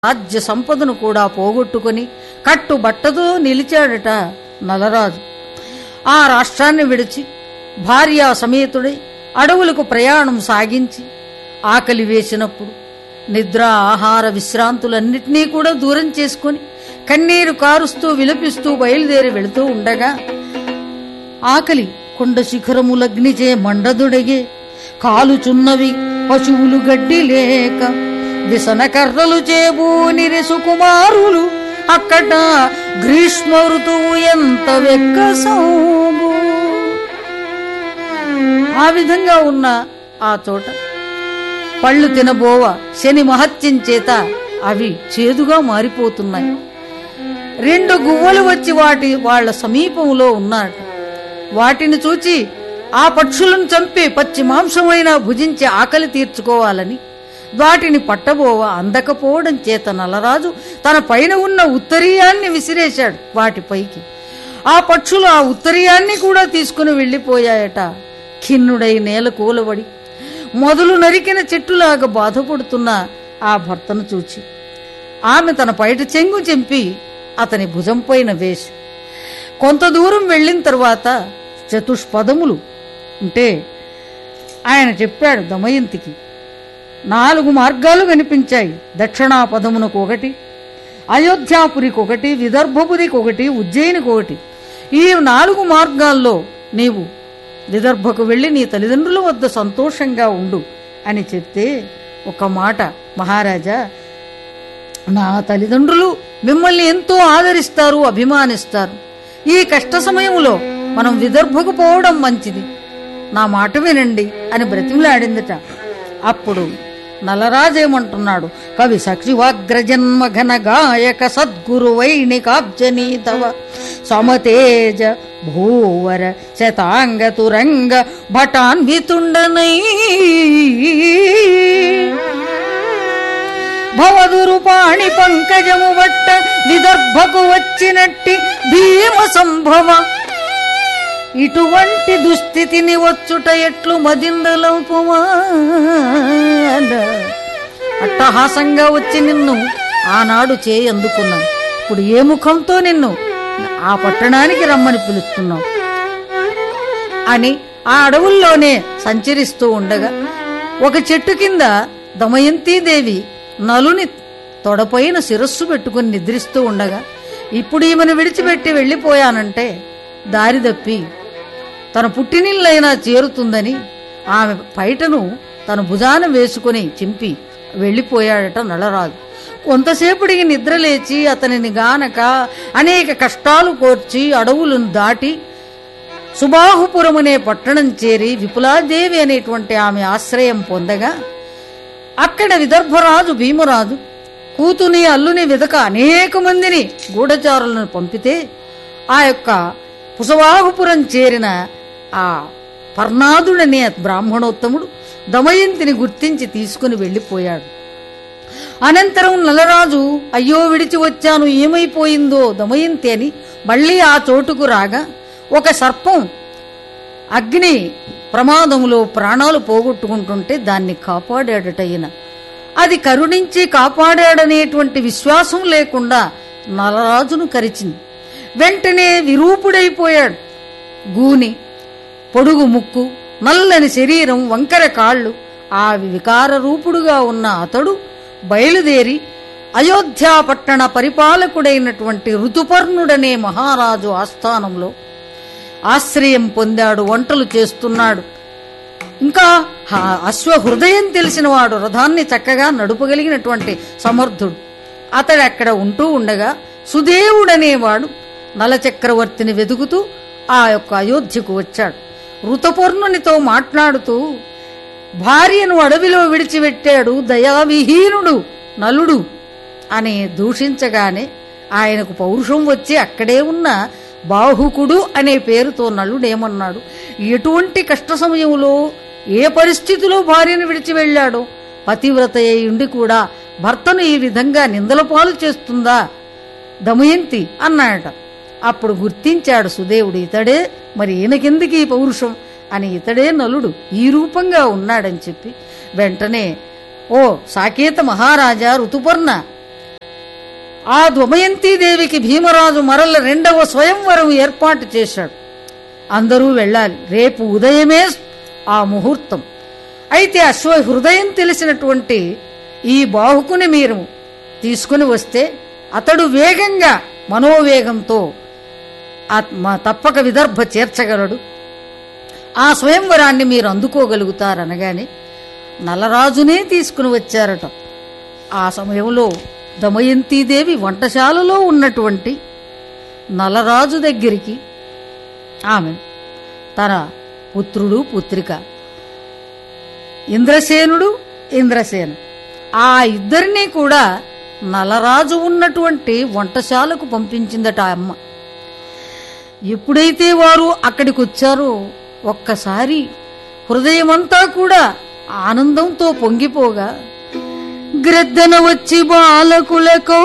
రాజ్య సంపదను కూడా పోగొట్టుకుని కట్టుబట్టతో నిలిచాడట నలరాజు. ఆ రాష్ట్రాన్ని విడిచి భార్యా సమేతుడై అడవులకు ప్రయాణం సాగించి ఆకలి వేసినప్పుడు నిద్ర ఆహార విశ్రాంతులన్నిటినీ కూడా దూరం చేసుకుని కన్నీరు కారుస్తూ విలపిస్తూ బయలుదేరి వెళుతూ ఉండగా ఆకలి కొండ శిఖరములగ్నిచే మండదుడగే కాలుచున్నవి పశువులు గడ్డి లేక విసన కర్రలు చేబూనిరి సుకుమారులు అక్కట గ్రీష్మ ఋతువు ఎంత వెక్కసౌబు. ఆ విధంగా ఉన్న ఆ చోట పళ్ళు తినబోవ శని మహత్యం చేత అవి చేదుగా మారిపోతున్నాయి. 2 గువ్వలు వచ్చి వాళ్ల సమీపంలో ఉన్నారట. వాటిని చూచి ఆ పక్షులను చంపి పచ్చి మాంసమైనా భుజించి ఆకలి తీర్చుకోవాలని వాటిని పట్టబోవ అందకపోవడం చేత నలరాజు తన పైన ఉన్న ఉత్తరీయాన్ని విసిరేశాడు వాటిపైకి. ఆ పక్షులు ఆ ఉత్తరీయాన్ని కూడా తీసుకుని వెళ్లిపోయాయట. ఖిన్నుడై నేల కూలబడి మొదలు నరికిన చెట్టులాగా బాధపడుతున్న ఆ భర్తను చూచి ఆమె తన పైట చెంగు చెంపి అతని భుజంపైన వేసి కొంత దూరం వెళ్ళిన తర్వాత చతుష్పదములు ఉంటే ఆయన చెప్పాడు దమయంతికి. 4 మార్గాలు కనిపించాయి. దక్షిణాపదమునకు 1, అయోధ్యాపురికి 1, విదర్భపురికి 1, ఉజ్జయినికి 1. ఈ 4 మార్గాల్లో నీవు విదర్భకు వెళ్లి నీ తల్లిదండ్రుల వద్ద సంతోషంగా ఉండు అని చెప్తే ఒక మాట, మహారాజా నా తల్లిదండ్రులు మిమ్మల్ని ఎంతో ఆదరిస్తారు, అభిమానిస్తారు. ఈ కష్ట సమయంలో మనం విదర్భకు పోవడం మంచిది, నా మాట వినండి అని బ్రతిమలాడిందట. అప్పుడు నలరాజేమంటున్నాడు, కవి సక్షివాగ్రజన్మ ఘన గాయక సద్గురు వైణికాబ్జనీతవ సమతేజ భూవర శతాంగ తురంగ భటాన్వితుండనై భవదురు పాణి పంకజము బట్ట విదర్భకు వచ్చినట్టి భీమ సంభవ ఇటువంటి దుస్థితిని వచ్చుట ఎట్లు మదిందలోపమా. అట్టహాసంగా వచ్చి నిన్ను ఆనాడు అందుకున్నాం. ఇప్పుడు ఏ ముఖంతో నిన్ను ఆ పట్టణానికి రమ్మని పిలుస్తున్నాం అని ఆ అడవుల్లోనే సంచరిస్తూ ఉండగా ఒక చెట్టు కింద దమయంతీదేవి నలుని తొడపైన శిరస్సు పెట్టుకుని నిద్రిస్తూ ఉండగా ఇప్పుడు ఈమెను విడిచిపెట్టి వెళ్ళిపోయానంటే దారి తప్పి తన పుట్టినిల్లైనా చేరుతుందని ఆమె పైటను తన భుజాన వేసుకుని చింపి వెళ్ళిపోయాడట నలరాజు. కొంతసేపటికి నిద్రలేచి అతనిని గానక అనేక కష్టాలు కోర్చి అడవులను దాటి సుబాహుపురం అనే పట్టణం చేరి విపులాదేవి అనేటువంటి ఆమె ఆశ్రయం పొందగా అక్కడ విదర్భరాజు భీమరాజు కూతుని అల్లుని వెదక అనేక మందిని గూఢచారులను పంపితే ఆ యొక్క పుసవాహుపురం చేరిన ఆ పర్ణాదుడనే బ్రాహ్మణోత్తముడు దమయంతిని గుర్తించి తీసుకుని వెళ్లిపోయాడు. అనంతరం నలరాజు అయ్యో విడిచి వచ్చాను, ఏమైపోయిందో దమయంతి అని మళ్లీ ఆ చోటుకు రాగా ఒక సర్పం అగ్ని ప్రమాదములో ప్రాణాలు పోగొట్టుకుంటుంటే దాన్ని కాపాడాడట ఈయన. అది కరుణించి కాపాడాడనేటువంటి విశ్వాసం లేకుండా నలరాజును కరిచింది. వెంటనే విరూపుడైపోయాడు. గూని పొడుగు ముక్కు, నల్లని శరీరం, వంకర కాళ్లు, ఆ వికార రూపుడుగా ఉన్న అతడు బయలుదేరి అయోధ్యాపట్టణ పరిపాలకుడైనటువంటి ఋతుపర్ణుడనే మహారాజు ఆస్థానంలో ఆశ్రయం పొందాడు. వంటలు చేస్తున్నాడు. ఇంకా అశ్వహృదయం తెలిసినవాడు, రథాన్ని చక్కగా నడుపగలిగినటువంటి సమర్థుడు. అతడు అక్కడ ఉంటూ ఉండగా సుదేవుడనేవాడు నలచక్రవర్తిని వెతుకుతూ ఆ యొక్క అయోధ్యకు వచ్చాడు. ఋతుపర్ణునితో మాట్లాడుతూ భార్యను అడవిలో విడిచిపెట్టాడు దయావిహీనుడు నలుడు అని దూషించగానే ఆయనకు పౌరుషం వచ్చి అక్కడే ఉన్న బాహుకుడు అనే పేరుతో నలుడేమన్నాడు, ఎటువంటి కష్ట సమయంలో ఏ పరిస్థితిలో భార్యను విడిచి వెళ్ళాడో, పతివ్రత అయ్యుండి కూడా భర్తను ఈ విధంగా నిందల పాలు చేస్తుందా దమయంతి అన్నాడట. అప్పుడు గుర్తించాడు సుదేవుడు, ఇతడే మరి ఈయనకెందుకు ఈ పౌరుషం అని, ఇతడే నలుడు ఈ రూపంగా ఉన్నాడని చెప్పి వెంటనే, ఓ సాకేత మహారాజా ఋతుపర్ణ, ఆ దమయంతీదేవికి భీమరాజు మరల 2వ స్వయంవరం ఏర్పాటు చేశాడు. అందరూ వెళ్ళాలి, రేపు ఉదయమే ఆ ముహూర్తం. అయితే హృదయం తెలిసినటువంటి ఈ బాహుకుని మీరు తీసుకుని వస్తే అతడు వేగంగా మనోవేగంతో తప్పక విదర్భ చేర్చగలడు. ఆ స్వయంవరాన్ని మీరు అందుకోగలుగుతారనగానే నలరాజునే తీసుకుని వచ్చారట. ఆ సమయంలో దమయంతీదేవి వంటశాలలో ఉన్నటువంటి నలరాజు దగ్గరికి ఆమె తన పుత్రుడు పుత్రిక ఇంద్రసేనుడు ఇంద్రసేన ఆ ఇద్దరినీ కూడా నలరాజు ఉన్నటువంటి వంటశాలకు పంపించిందట ఆ అమ్మ. ఎప్పుడైతే వారు అక్కడికి వచ్చారో ఒక్కసారి హృదయమంతా కూడా ఆనందంతో పొంగిపోగా గ్రద్దన వచ్చి బాలకులకు